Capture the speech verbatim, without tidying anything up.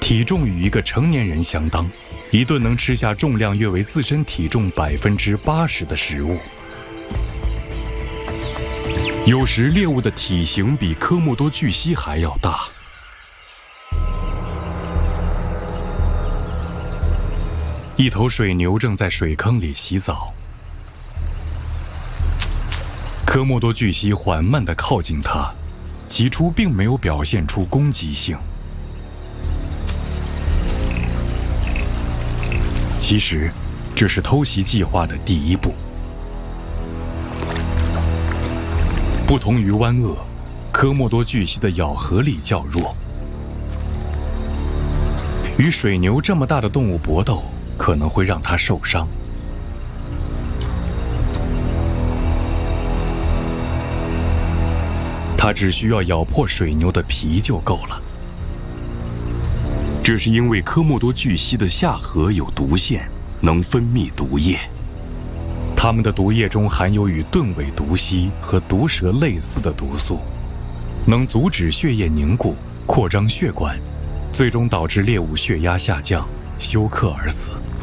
体重与一个成年人相当，一顿能吃下重量约为自身体重百分之八十的食物。有时猎物的体型比科莫多巨蜥还要大。一头水牛正在水坑里洗澡，科莫多巨蜥缓慢地靠近它，起初并没有表现出攻击性。其实，这是偷袭计划的第一步。不同于湾鳄，科莫多巨蜥的咬合力较弱，与水牛这么大的动物搏斗可能会让它受伤。它只需要咬破水牛的皮就够了。这是因为科莫多巨蜥的下颌有毒腺，能分泌毒液。它们的毒液中含有与盾尾毒蜥和毒蛇类似的毒素，能阻止血液凝固，扩张血管，最终导致猎物血压下降，休克而死。